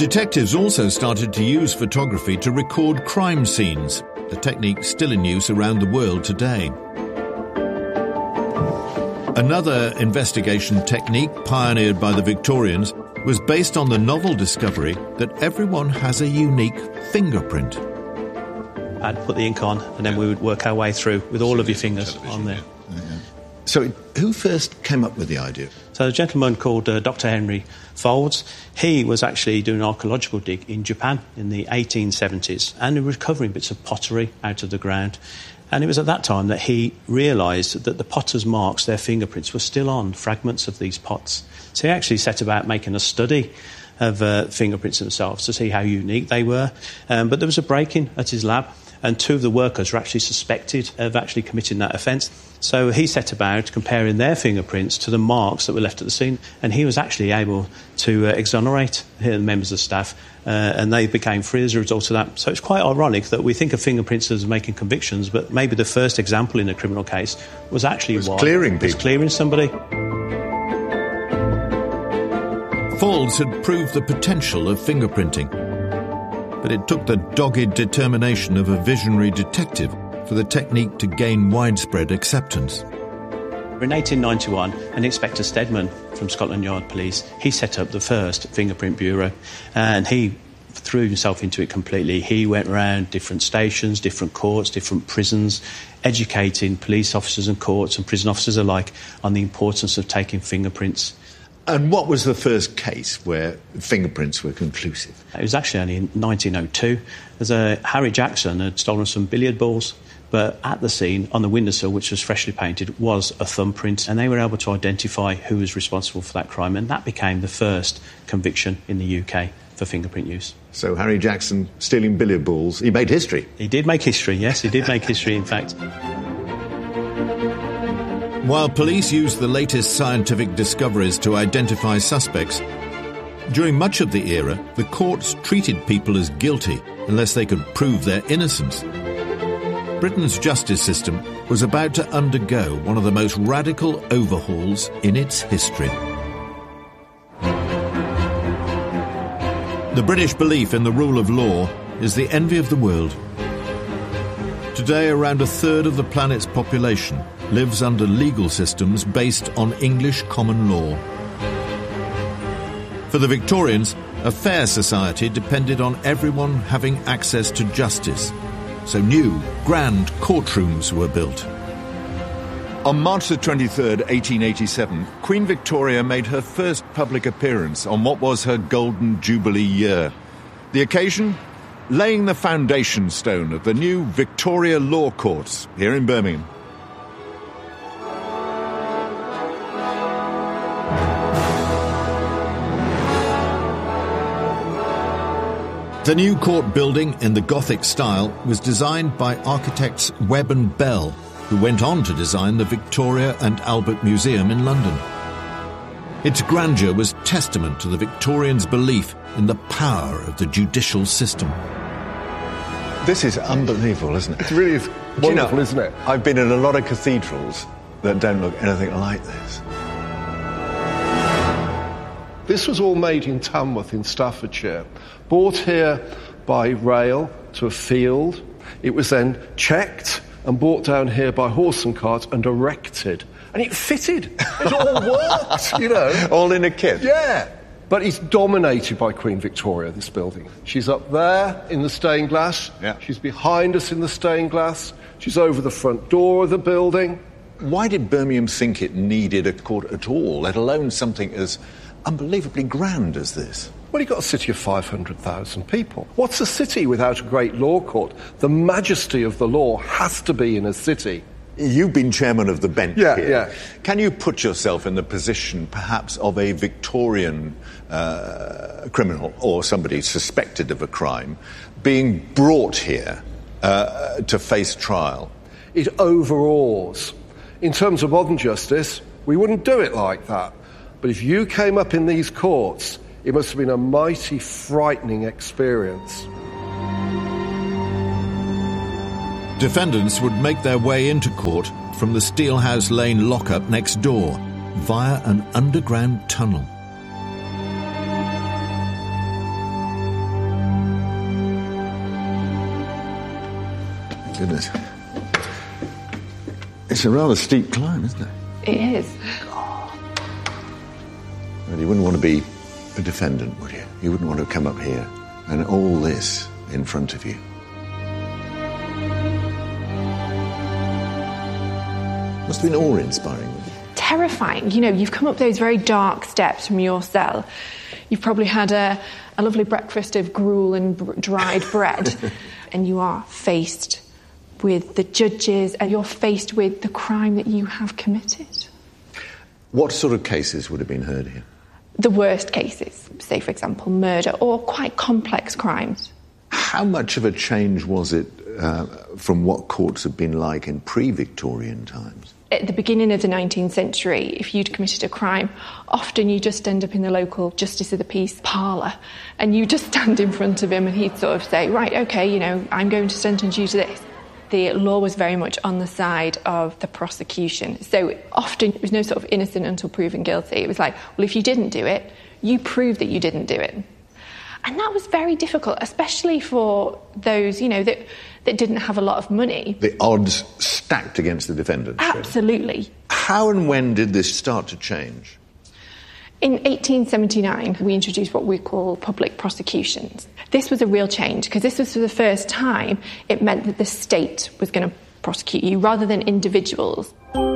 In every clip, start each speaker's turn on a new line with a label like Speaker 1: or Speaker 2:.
Speaker 1: Detectives also started to use photography to record crime scenes, a technique still in use around the world today. Another investigation technique pioneered by the Victorians was based on the novel discovery that everyone has a unique fingerprint.
Speaker 2: I'd put the ink on and then we would work our way through with all of your fingers on there.
Speaker 1: So who first came up with the idea?
Speaker 2: So a gentleman called Dr. Henry Folds, he was actually doing an archaeological dig in Japan in the 1870s and recovering bits of pottery out of the ground. And it was at that time that he realised that the potter's marks, their fingerprints, were still on fragments of these pots. So he actually set about making a study of fingerprints themselves to see how unique they were. But there was a break-in at his lab, and two of the workers were actually suspected of actually committing that offence. So he set about comparing their fingerprints to the marks that were left at the scene, and he was actually able to exonerate the members of staff, and they became free as a result of that. So it's quite ironic that we think of fingerprints as making convictions, but maybe the first example in a criminal case was actually
Speaker 1: clearing people.
Speaker 2: Was clearing somebody.
Speaker 1: Folds had proved the potential of fingerprinting, but it took the dogged determination of a visionary detective for the technique to gain widespread acceptance.
Speaker 2: In 1891, an Inspector Stedman from Scotland Yard Police, he set up the first fingerprint bureau, and he threw himself into it completely. He went around different stations, different courts, different prisons, educating police officers and courts and prison officers alike on the importance of taking fingerprints.
Speaker 1: And what was the first case where fingerprints were conclusive?
Speaker 2: It was actually only in 1902. Harry Jackson had stolen some billiard balls, but at the scene, on the windowsill, which was freshly painted, was a thumbprint, and they were able to identify who was responsible for that crime, and that became the first conviction in the UK for fingerprint use.
Speaker 1: So Harry Jackson stealing billiard balls, he made history.
Speaker 2: He did make history, yes, he did make history, in fact.
Speaker 1: While police used the latest scientific discoveries to identify suspects, during much of the era, the courts treated people as guilty unless they could prove their innocence. Britain's justice system was about to undergo one of the most radical overhauls in its history. The British belief in the rule of law is the envy of the world. Today, around a third of the planet's population lives under legal systems based on English common law. For the Victorians, a fair society depended on everyone having access to justice, so new, grand courtrooms were built. On March the 23rd, 1887, Queen Victoria made her first public appearance on what was her Golden Jubilee year. The occasion? Laying the foundation stone of the new Victoria Law Courts here in Birmingham. The new court building in the Gothic style was designed by architects Webb and Bell, who went on to design the Victoria and Albert Museum in London. Its grandeur was testament to the Victorians' belief in the power of the judicial system. This is unbelievable, isn't it?
Speaker 3: It really is wonderful, isn't it?
Speaker 1: I've been in a lot of cathedrals that don't look anything like this.
Speaker 3: This was all made in Tamworth in Staffordshire, brought here by rail to a field. It was then checked and brought down here by horse and cart and erected. And it fitted. It all worked, you know.
Speaker 1: All in a kit?
Speaker 3: Yeah. But it's dominated by Queen Victoria, this building. She's up there in the stained glass.
Speaker 1: Yeah.
Speaker 3: She's behind us in the stained glass. She's over the front door of the building.
Speaker 1: Why did Birmingham think it needed a court at all, let alone something as unbelievably grand as this?
Speaker 3: Well, you've got a city of 500,000 people. What's a city without a great law court? The majesty of the law has to be in a city.
Speaker 1: You've been chairman of the bench here.
Speaker 3: Yeah.
Speaker 1: Can you put yourself in the position, perhaps, of a Victorian criminal or somebody suspected of a crime being brought here to face trial?
Speaker 3: It overawes. In terms of modern justice, we wouldn't do it like that. But if you came up in these courts, it must have been a mighty frightening experience.
Speaker 1: Defendants would make their way into court from the Steelhouse Lane lockup next door via an underground tunnel. goodness. It's a rather steep climb, isn't it?
Speaker 4: It is.
Speaker 1: Well, you wouldn't want to be a defendant, would you? You wouldn't want to come up here and all this in front of you. Must have been awe-inspiring.
Speaker 4: Terrifying. You know, you've come up those very dark steps from your cell. You've probably had a lovely breakfast of gruel and dried bread, and you are faced with the judges, and you're faced with the crime that you have committed.
Speaker 1: What sort of cases would have been heard here?
Speaker 4: The worst cases, say, for example, murder or quite complex crimes.
Speaker 1: How much of a change was it from what courts have been like in pre-Victorian times?
Speaker 4: At the beginning of the 19th century, if you'd committed a crime, often you just end up in the local Justice of the Peace parlour, and you just stand in front of him and he'd sort of say, right, OK, you know, I'm going to sentence you to this. The law was very much on the side of the prosecution. So often it was no sort of innocent until proven guilty. It was like, well, if you didn't do it, you prove that you didn't do it. And that was very difficult, especially for those, you know, that didn't have a lot of money.
Speaker 1: The odds stacked against the defendants.
Speaker 4: Absolutely.
Speaker 1: Really. How and when did this start to change?
Speaker 4: In 1879, we introduced what we call public prosecutions. This was a real change, because this was for the first time it meant that the state was going to prosecute you rather than individuals.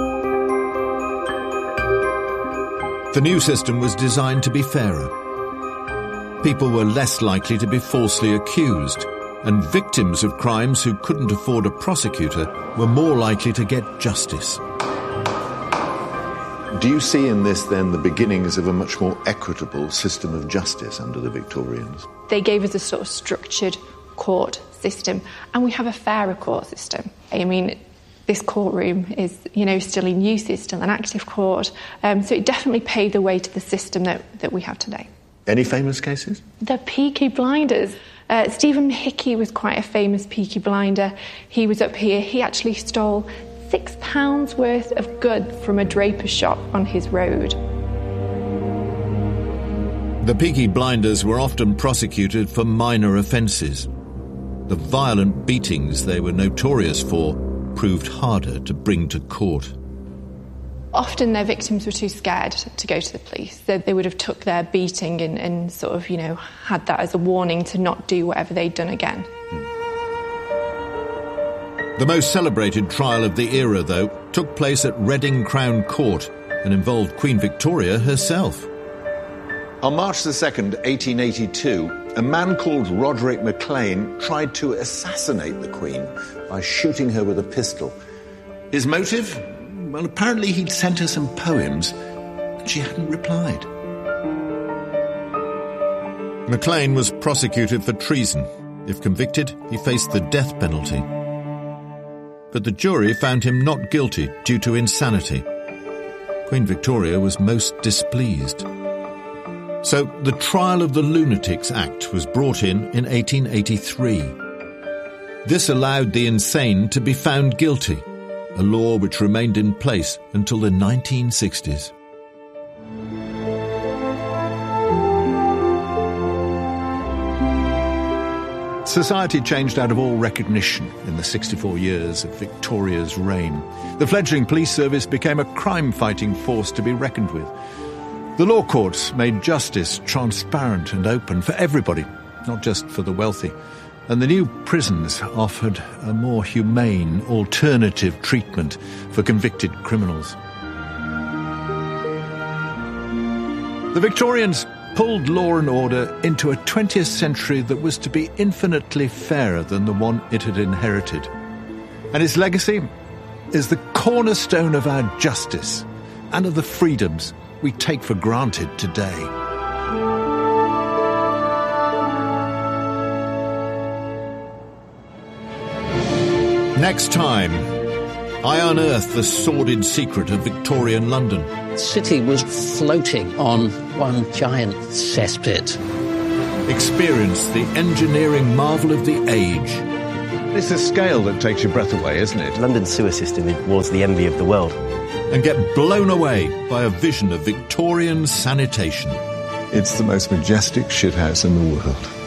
Speaker 1: The new system was designed to be fairer. People were less likely to be falsely accused, and victims of crimes who couldn't afford a prosecutor were more likely to get justice. Do you see in this, then, the beginnings of a much more equitable system of justice under the Victorians?
Speaker 4: They gave us a sort of structured court system, and we have a fairer court system. I mean, this courtroom is, you know, still in use, it's still an active court, so it definitely paved the way to the system that we have today.
Speaker 1: Any famous cases?
Speaker 4: The Peaky Blinders. Stephen Hickey was quite a famous Peaky Blinder. He was up here. He actually stole £6 worth of goods from a draper's shop on his road.
Speaker 1: The Peaky Blinders were often prosecuted for minor offences. The violent beatings they were notorious for proved harder to bring to court.
Speaker 4: Often their victims were too scared to go to the police. They would have took their beating and sort of, you know, had that as a warning to not do whatever they'd done again.
Speaker 1: The most celebrated trial of the era, though, took place at Reading Crown Court and involved Queen Victoria herself. On March 2nd, 1882, a man called Roderick Maclean tried to assassinate the Queen by shooting her with a pistol. His motive? Well, apparently he'd sent her some poems, and she hadn't replied. Maclean was prosecuted for treason. If convicted, he faced the death penalty. But the jury found him not guilty due to insanity. Queen Victoria was most displeased. So the Trial of the Lunatics Act was brought in 1883. This allowed the insane to be found guilty, a law which remained in place until the 1960s. Society changed out of all recognition in the 64 years of Victoria's reign. The fledgling police service became a crime-fighting force to be reckoned with. The law courts made justice transparent and open for everybody, not just for the wealthy. And the new prisons offered a more humane alternative treatment for convicted criminals. The Victorians pulled law and order into a 20th century that was to be infinitely fairer than the one it had inherited. And its legacy is the cornerstone of our justice and of the freedoms we take for granted today. Next time, I unearth the sordid secret of Victorian London.
Speaker 5: The city was floating on one giant cesspit.
Speaker 1: Experience the engineering marvel of the age. It's a scale that takes your breath away, isn't it?
Speaker 6: London's sewer system was the envy of the world.
Speaker 1: And get blown away by a vision of Victorian sanitation. It's the most majestic shithouse in the world.